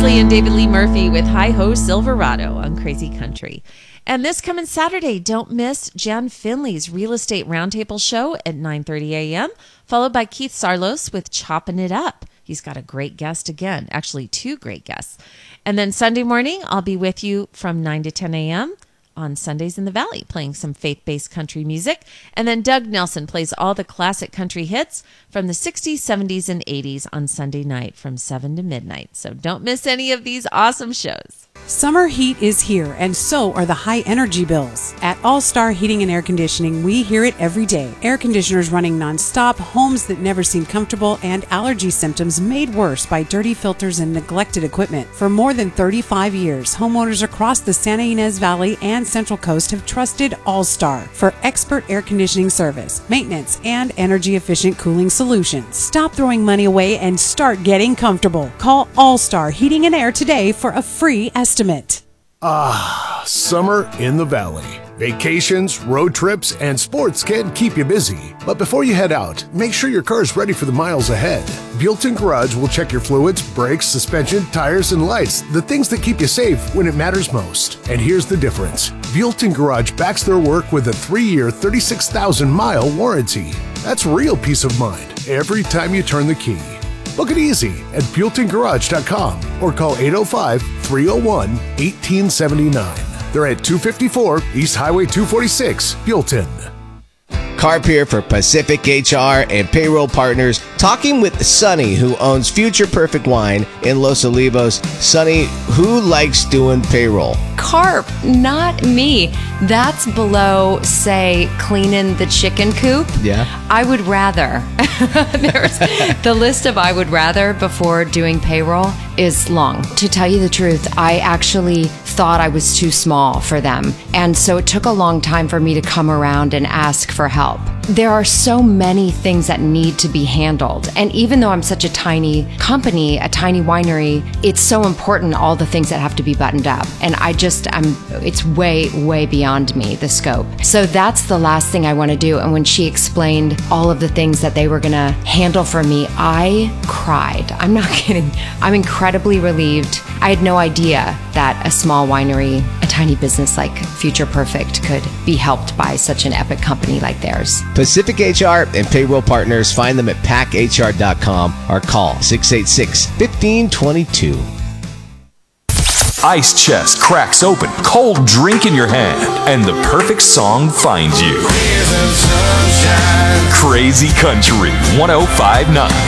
Presley and David Lee Murphy with Hi-Ho Silverado on Crazy Country. And this coming Saturday, don't miss Jan Finley's Real Estate Roundtable show at 9:30 a.m., followed by Keith Sarlos with Chopping It Up. He's got a great guest again, actually two great guests. And then Sunday morning, I'll be with you from 9 to 10 a.m. on Sundays in the Valley, playing some faith-based country music. And then Doug Nelson plays all the classic country hits from the 60s, 70s, and 80s on Sunday night from 7 to midnight. So don't miss any of these awesome shows. Summer heat is here, and so are the high energy bills. At All Star Heating and Air Conditioning, we hear it every day. Air conditioners running nonstop, homes that never seem comfortable, and allergy symptoms made worse by dirty filters and neglected equipment. For more than 35 years, homeowners across the Santa Ynez Valley and Central Coast have trusted All Star for expert air conditioning service, maintenance, and energy-efficient cooling solutions. Stop throwing money away and start getting comfortable. Call All Star Heating and Air today for a free estimate. Summer in the Valley. Vacations, road trips, and sports can keep you busy. But before you head out, make sure your car is ready for the miles ahead. Built-In Garage will check your fluids, brakes, suspension, tires, and lights, the things that keep you safe when it matters most. And here's the difference. Built-In Garage backs their work with a 3-year, 36,000-mile warranty. That's real peace of mind every time you turn the key. Book it easy at builtingarage.com or call 805-301-1879. They're at 254 East Highway 246, Built-In. Carp here for Pacific HR and Payroll Partners, talking with Sonny, who owns Future Perfect Wine in Los Olivos. Sonny, who likes doing payroll? Carp, not me. That's below, say, cleaning the chicken coop. Yeah. I would rather. There's the list of I would rather before doing payroll is long. To tell you the truth, I actually thought I was too small for them. And so it took a long time for me to come around and ask for help. There are so many things that need to be handled. And even though I'm such a tiny company, a tiny winery, it's so important, all the things that have to be buttoned up. And it's way, way beyond me, the scope. So that's the last thing I want to do. And when she explained all of the things that they were going to handle for me, I cried. I'm not kidding. I'm incredibly relieved. I had no idea that a small winery, a tiny business like Future Perfect could be helped by such an epic company like theirs. Pacific HR and Payroll Partners, find them at packhr.com or call 686-1522. Ice chest cracks open, cold drink in your hand, and the perfect song finds you. Crazy Country 105.9.